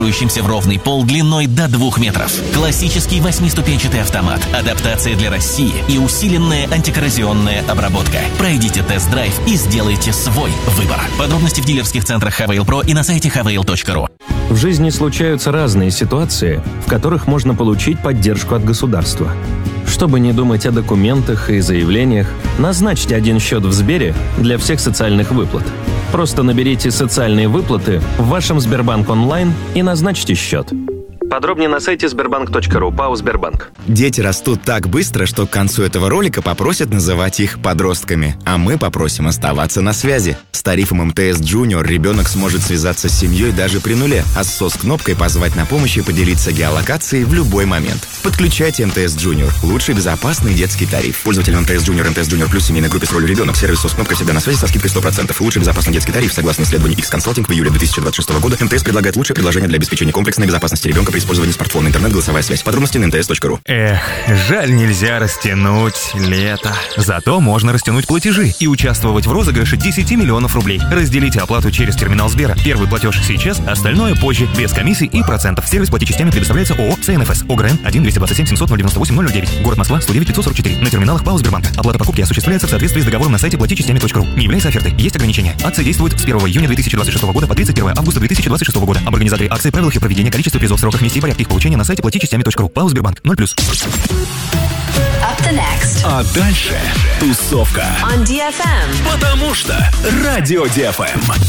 в ровный пол длиной до 2 метров. Классический 8-ступенчатый автомат, адаптация для России и усиленная антикоррозионная обработка. Пройдите тест-драйв и сделайте свой выбор. Подробности в дилерских центрах Havail Pro и на сайте havail.ru. В жизни случаются разные ситуации, в которых можно получить поддержку от государства. Чтобы не думать о документах и заявлениях, назначьте один счет в Сбере для всех социальных выплат. Просто наберите «Социальные выплаты» в вашем Сбербанк онлайн и назначьте счет. Подробнее на сайте sberbank.ru, ПАО «Сбербанк». Дети растут так быстро, что к концу этого ролика попросят называть их подростками. А мы попросим оставаться на связи. С тарифом МТС Junior ребенок сможет связаться с семьей даже при нуле, а с СОС-кнопкой позвать на помощь и поделиться геолокацией в любой момент. Подключайте МТС Junior. Лучший безопасный детский тариф. Пользователь МТС Junior Плюс семейной группе с ролью ребенок. Сервис СОС-кнопка всегда на связи со скидкой 100%. Лучший безопасный детский тариф. Согласно исследованию X-Consulting в июле 2026 года, МТС предлагает лучшее предложение для обеспечения комплексной безопасности ребенка при использовании смартфона, интернет, голосовая связь. Подробности на mts.ru. Жаль, нельзя растянуть лето. Зато можно растянуть платежи и участвовать в розыгрыше 10 миллионов рублей. Разделите оплату через терминал Сбера. Первый платеж сейчас, остальное позже, без комиссий и процентов. Сервис плати частями предоставляется ООО ЦНФС. ОГРН 1-227-700-098-009. Город Москва, 109-544. На терминалах ПАО Сбербанк. Оплата покупки осуществляется в соответствии с договором на сайте плати-частями.ру. Не является офертой. Есть ограничения. Акция действует с 1 июня 2026 года по 31 августа 2026 года. Об организаторе акции, правилах и проведении, количестве призов, сроках, месте и порядке их получения на сайте плати-частями.ру. ПАО Сбербанк 0+. Up the next. А дальше тусовка. On DFM. Потому что Радио DFM.